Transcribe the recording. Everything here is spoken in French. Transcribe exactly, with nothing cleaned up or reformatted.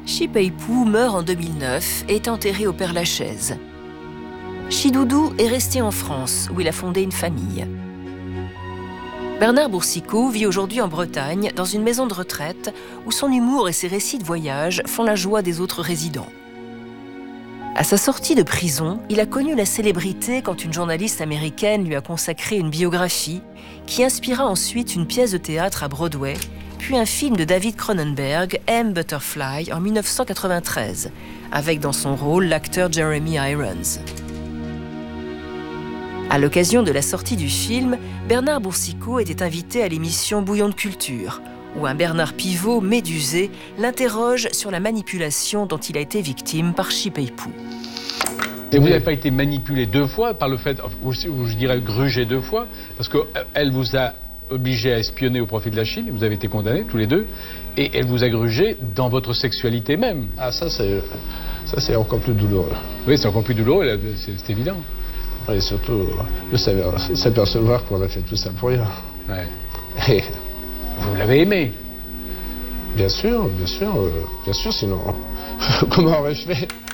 Shi Pei-pu meurt en deux mille neuf et est enterré au Père-Lachaise. Chidoudou est resté en France, où il a fondé une famille. Bernard Boursicot vit aujourd'hui en Bretagne, dans une maison de retraite, où son humour et ses récits de voyage font la joie des autres résidents. À sa sortie de prison, il a connu la célébrité quand une journaliste américaine lui a consacré une biographie qui inspira ensuite une pièce de théâtre à Broadway, puis un film de David Cronenberg, M. Butterfly, en mille neuf cent quatre-vingt-treize, avec dans son rôle l'acteur Jeremy Irons. À l'occasion de la sortie du film, Bernard Boursicot était invité à l'émission Bouillon de culture, où un Bernard Pivot médusé l'interroge sur la manipulation dont il a été victime par Shi Pei-pu. Et vous n'avez pas été manipulé deux fois par le fait, ou je dirais grugé deux fois, parce qu'elle vous a obligé à espionner au profit de la Chine, vous avez été condamnés tous les deux, et elle vous a grugé dans votre sexualité même. Ah ça c'est ça c'est encore plus douloureux. Oui, c'est encore plus douloureux, c'est évident. Et surtout de s'apercevoir qu'on a fait tout ça pour rien. Ouais. Et vous l'avez aimé? Bien sûr, bien sûr, euh, bien sûr, sinon comment aurais-je fait?